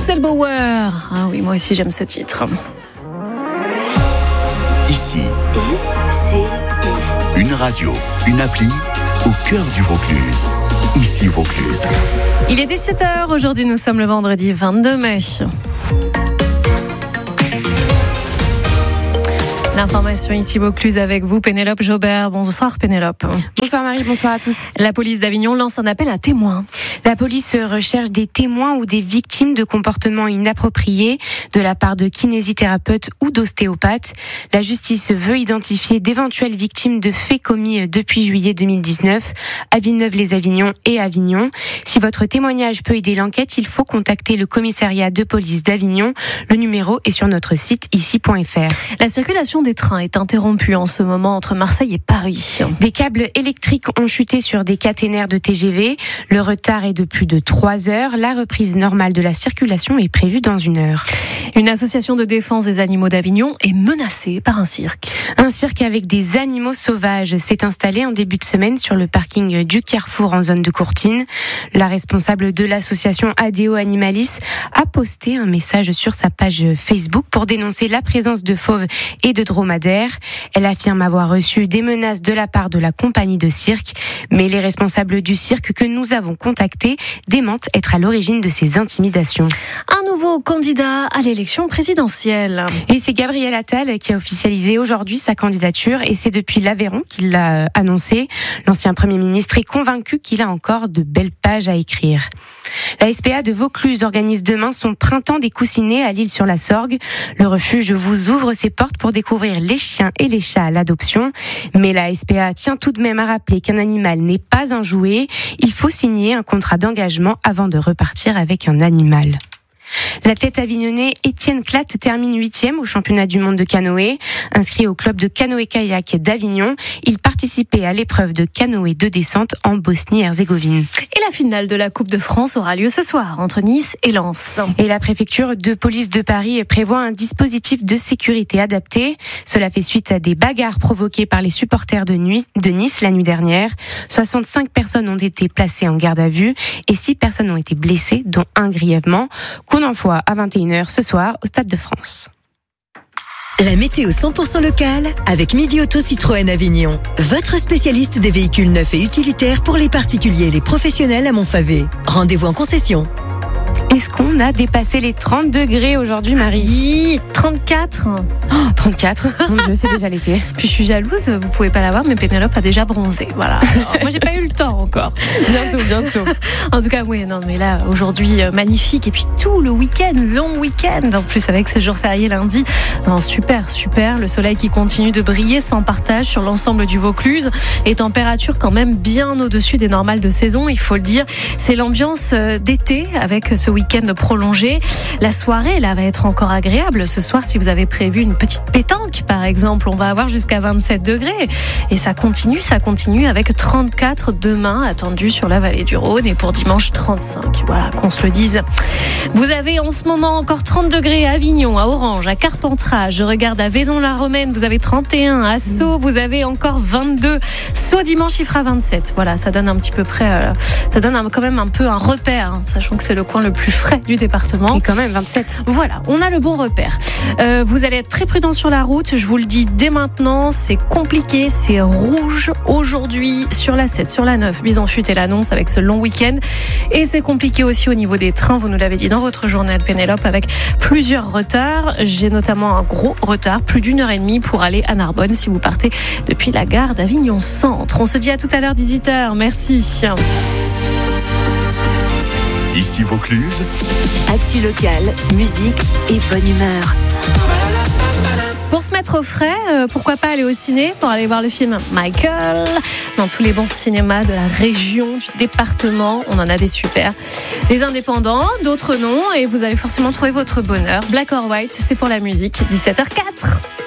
Axel Bauer. Ah oui, moi aussi j'aime ce titre. Ici, une radio, une appli au cœur du Vaucluse. Ici Vaucluse. Il est 17h, aujourd'hui nous sommes le vendredi 22 mai. L'information ici Vaucluse avec vous, Pénélope Jobert. Bonsoir Pénélope. Bonsoir Marie, bonsoir à tous. La police d'Avignon lance un appel à témoins. La police recherche des témoins ou des victimes de comportements inappropriés de la part de kinésithérapeutes ou d'ostéopathes. La justice veut identifier d'éventuelles victimes de faits commis depuis juillet 2019 à Villeneuve-les-Avignon et Avignon. Si votre témoignage peut aider l'enquête, il faut contacter le commissariat de police d'Avignon. Le numéro est sur notre site ici.fr. La circulation des trains est interrompue en ce moment entre Marseille et Paris. Des câbles électriques ont chuté sur des caténaires de TGV. Le retard est de plus de 3 heures. La reprise normale de la circulation est prévue dans 1 heure. Une association de défense des animaux d'Avignon est menacée par un cirque. Un cirque avec des animaux sauvages s'est installé en début de semaine sur le parking du Carrefour en zone de Courtine. La responsable de l'association ADO Animalis a posté un message sur sa page Facebook pour dénoncer la présence de fauves et de dromadaires. Elle affirme avoir reçu des menaces de la part de la compagnie de cirque, mais les responsables du cirque que nous avons contactés démentent être à l'origine de ces intimidations. Un nouveau candidat à l'élection présidentielle. Et c'est Gabriel Attal qui a officialisé aujourd'hui sa candidature et c'est depuis l'Aveyron qu'il l'a annoncé. L'ancien Premier ministre est convaincu qu'il a encore de belles pages à écrire. La SPA de Vaucluse organise demain son printemps des coussinets à l'Île-sur-la-Sorgue. Le refuge vous ouvre ses portes pour découvrir les chiens et les chats à l'adoption. Mais la SPA tient tout de même à rappeler qu'un animal n'est pas un jouet. Il faut signer un contrat d'engagement avant de repartir avec un animal. L'athlète avignonnais Étienne Klatt termine 8e au championnat du monde de canoë. Inscrit au club de canoë-kayak d'Avignon, il participait à l'épreuve de canoë de descente en Bosnie-Herzégovine. Et la finale de la Coupe de France aura lieu ce soir entre Nice et Lens. Et la préfecture de police de Paris prévoit un dispositif de sécurité adapté. Cela fait suite à des bagarres provoquées par les supporters de Nice la nuit dernière. 65 personnes ont été placées en garde à vue et 6 personnes ont été blessées, dont un grièvement. Coup d'envoi à 21h ce soir au Stade de France. La météo 100% locale avec Midi Auto Citroën Avignon. Votre spécialiste des véhicules neufs et utilitaires pour les particuliers et les professionnels à Montfavet. Rendez-vous en concession. Est-ce qu'on a dépassé les 30 degrés aujourd'hui, Marie ? Oui, 34. Oh, 34, mon Dieu, c'est déjà l'été. Puis je suis jalouse, vous pouvez pas l'avoir, mais Pénélope a déjà bronzé. Voilà. Alors, moi, j'ai pas eu le temps encore. Bientôt. En tout cas, oui, non, mais là, aujourd'hui, magnifique. Et puis tout le week-end, long week-end. En plus, avec ces jours fériés lundi. Non, super. Le soleil qui continue de briller sans partage sur l'ensemble du Vaucluse. Et température quand même bien au-dessus des normales de saison, il faut le dire. C'est l'ambiance d'été avec ce week-end prolongé. La soirée, là, va être encore agréable. Ce soir, si vous avez prévu une petite pétanque, par exemple, on va avoir jusqu'à 27 degrés. Et ça continue avec 34 demain attendus sur la vallée du Rhône et pour dimanche 35. Voilà, qu'on se le dise. Vous avez en ce moment encore 30 degrés à Avignon, à Orange, à Carpentras. Je regarde à Vaison-la-Romaine, vous avez 31. À Sceaux, vous avez encore 22. Sceaux, dimanche, il fera 27. Voilà, ça donne un petit peu près, ça donne quand même un peu un repère, hein, sachant que c'est le coin le plus frais du département. Et quand même 27. Voilà, on a le bon repère. Vous allez être très prudent sur la route, je vous le dis dès maintenant, c'est compliqué, c'est rouge aujourd'hui sur la 7, sur la 9. Bison-Futé l'annonce avec ce long week-end. Et c'est compliqué aussi au niveau des trains, vous nous l'avez dit dans votre journal Pénélope, avec plusieurs retards. J'ai notamment un gros retard, plus d'1h30 pour aller à Narbonne si vous partez depuis la gare d'Avignon Centre. On se dit à tout à l'heure 18h, merci. Ici Vaucluse. Actu local, musique et bonne humeur. Pour se mettre au frais, pourquoi pas aller au ciné pour aller voir le film Michael dans tous les bons cinémas de la région, du département. On en a des super. Des indépendants, d'autres non, et vous allez forcément trouver votre bonheur. Black or White, c'est pour la musique. 17h04.